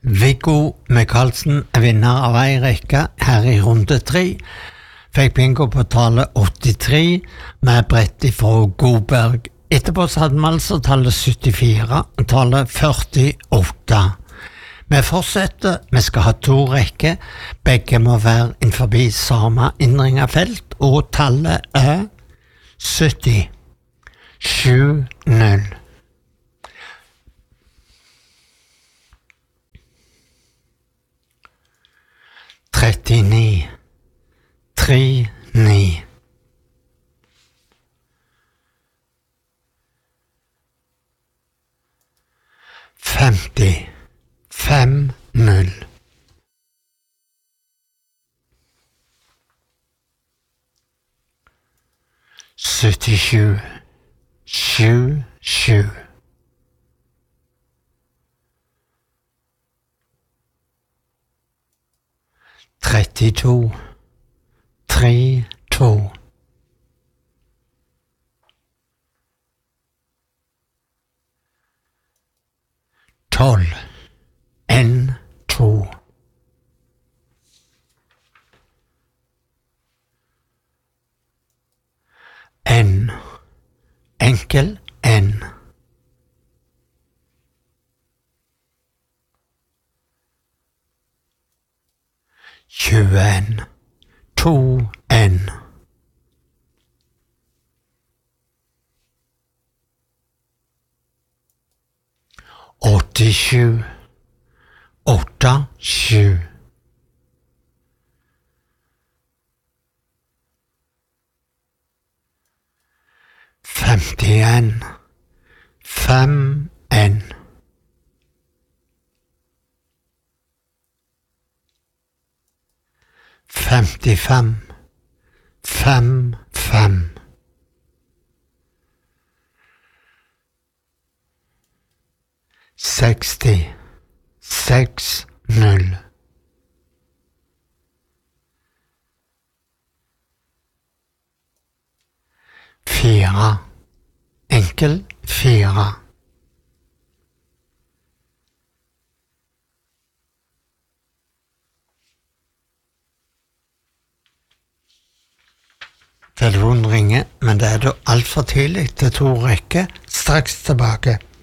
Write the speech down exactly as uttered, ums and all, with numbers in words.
Viggo Michaelsen er vinner av ei rekke her i runde tre. Fikk bingo på tallet åttitre med brett fra Godberg. Etterpå så hadde vi altså tallet syttifire og tallet førtiåtte. Vi fortsetter, vi skal ha to rekker. Begge må være innenfor samme innringerfelt, og tallet er sytti. sju null. trettini, tre ni. femti, fem null. syttisju, sju sju. trettito, tre to. tolv, en to. En, enkel en. tjueen, to en. åttisju, åtte sju. femtien, fem en. femtifem, fem fem. seksti, seks null. fire, enkel fire. Telefonen ringer, men det er da alt for tidlig til to rekker. Straks tilbake.